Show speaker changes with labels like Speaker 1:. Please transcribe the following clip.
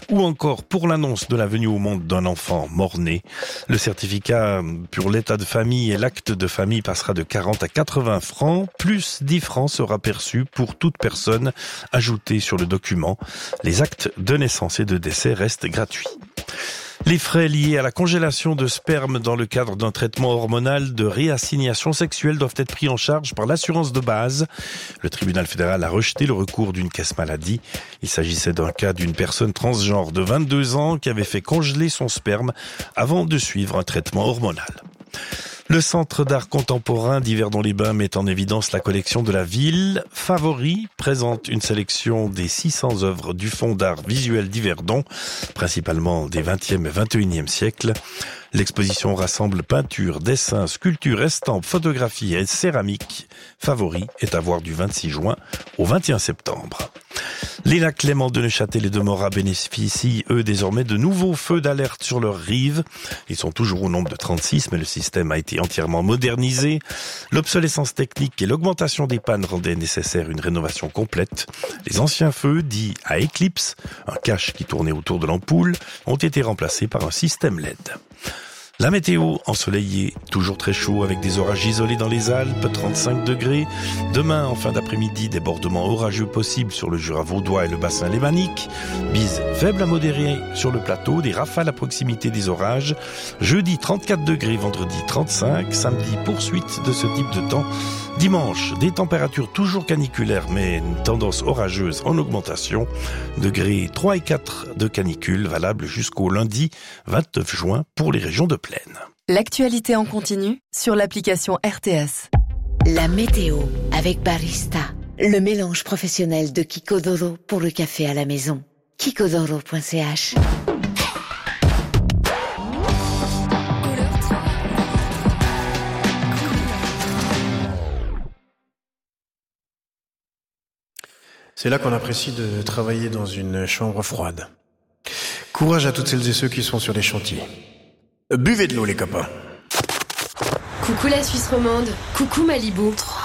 Speaker 1: Ou encore pour l'annonce de la venue au monde d'un enfant mort-né. Le certificat pour l'état de famille et l'acte de famille passera de 40 à 80 francs, plus 10 francs sera perçu pour toute personne ajoutée sur le document. Les actes de naissance et de décès restent gratuits. Les frais liés à la congélation de sperme dans le cadre d'un traitement hormonal de réassignation sexuelle doivent être pris en charge par l'assurance de base. Le tribunal fédéral a rejeté le recours d'une caisse maladie. Il s'agissait d'un cas d'une personne transgenre de 22 ans qui avait fait congeler son sperme avant de suivre un traitement hormonal. Le Centre d'art contemporain d'Yverdon-les-Bains met en évidence la collection de la ville. Favori présente une sélection des 600 œuvres du Fonds d'art visuel d'Yverdon, principalement des 20e et 21e siècles. L'exposition rassemble peintures, dessins, sculptures, estampes, photographies et céramiques. Favori est à voir du 26 juin au 21 septembre. Les lacs Clément de Neuchâtel et de Morat bénéficient, eux, désormais de nouveaux feux d'alerte sur leurs rives. Ils sont toujours au nombre de 36, mais le système a été entièrement modernisé. L'obsolescence technique et l'augmentation des pannes rendaient nécessaire une rénovation complète. Les anciens feux, dits à éclipse, un cache qui tournait autour de l'ampoule, ont été remplacés par un système LED. La météo ensoleillée, toujours très chaud avec des orages isolés dans les Alpes, 35 degrés. Demain, en fin d'après-midi, débordements orageux possibles sur le Jura vaudois et le bassin lémanique. Bise faible à modérée sur le plateau, des rafales à proximité des orages. Jeudi, 34 degrés, vendredi 35. Samedi, poursuite de ce type de temps. Dimanche, des températures toujours caniculaires, mais une tendance orageuse en augmentation. Degrés 3 et 4 de canicule, valable jusqu'au lundi 29 juin pour les régions de plaine.
Speaker 2: L'actualité en continu sur l'application RTS.
Speaker 3: La météo avec Barista, le mélange professionnel de Kikodoro pour le café à la maison. Kikodoro.ch.
Speaker 4: C'est là qu'on apprécie de travailler dans une chambre froide. Courage à toutes celles et ceux qui sont sur les chantiers. Buvez de l'eau, les copains.
Speaker 5: Coucou la Suisse romande, coucou Malibu.